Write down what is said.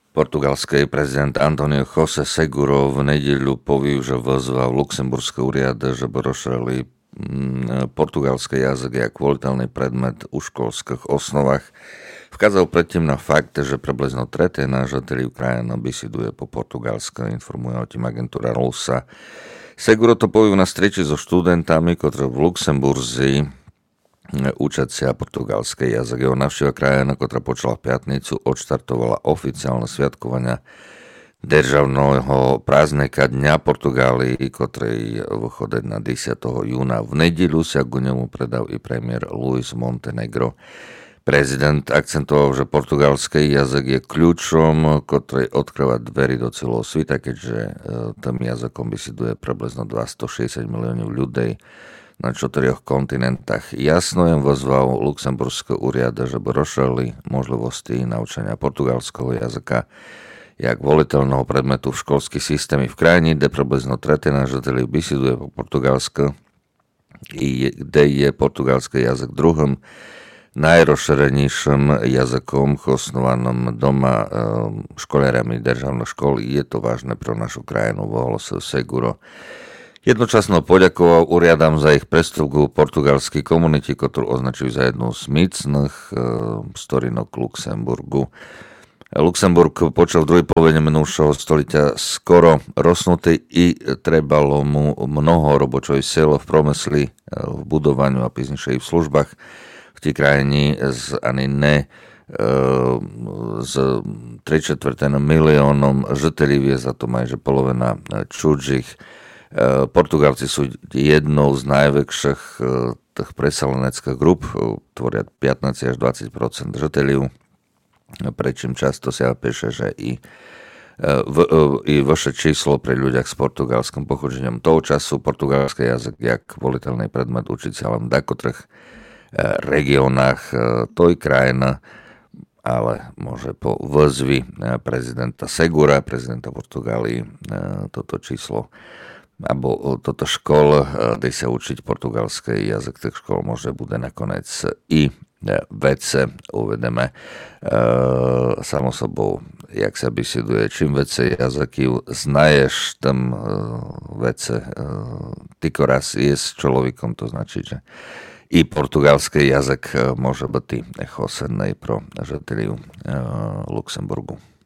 Portugalský prezident Antonio José Seguro v nedeľu vyzval Luxemburské úrady, že by rozšírili portugalský jazyk jak voliteľný predmet u školských osnovách. Vkázal predtým na fakt, že približno tretina žiteľov krajiny beseduje po portugalsky, informuje o tým agentúra Lusa. Seguro to povie na streči so študentami, ktorí v Luxemburzi učať sa portugalský jazyk. Jeho navštíva krajina, ktorá počala v piatnicu, odštartovala oficiálne sviatkovania državného prázdnika Dňa Portugálii, ktorý vychodí na 10. júna. V nedeľu sa k nemu predal i premiér Luís Montenegro. Prezident akcentoval, že portugalský jazyk je kľúčom, ktorý odkryva dverí do celého sveta, keďže tým jazykom beseduje približno 260 miliónov ľudí na 4 kontinentách. Jasno jem vyzval Luxemburské úrady, že by rozšírili možnosti naučenia portugalského jazyka jak voliteľného predmetu v školských systémy v krajine, kde približno tretina žiteľov beseduje po portugalsky, kde je portugalský jazyk druhým najrozšírenejším jazykom osnovaným doma školárami državných škôl. Je to vážne pre našu krajinu, volalo sa Seguro. Jednočasno poďakoval úriadám za ich prístup k portugalskej komunite, ktorú označujú za jednu z mocných storinok Luxemburgu. Luxemburg počal v druhej polovine minulého stoliťa skoro rostnutý i trebalo mu mnoho robočej sily v promysli, v budovaniu a píznejšej v službách. V tej krajine ani ne s 3/4 miliónom žiteľov je za to majže polovina cudzích. Portugalci sú jednou z najväčších tých presaleneckých grup, tvoria 15 až 20% žiteľov, prečím často sa píše, že i vaše číslo pri ľuďach s portugalským pochodením. Toho času portugalský jazyk jak voliteľný predmet učiť sa len v dakotrých regionách toj krajiny, ale môže po výzvi prezidenta Segura, prezidenta Portugálii, toto číslo alebo toto škol, kde sa učiť portugalský jazyk, tak škol môže bude nakoniec i vece uvedeme samo sobou, jak sa beseduje. Čím vece jazyky znaješ, tam vece tyko raz je s človekom, to značí, že i portugalský jazyk môže byť chosený pro žiteľov Luxemburgu.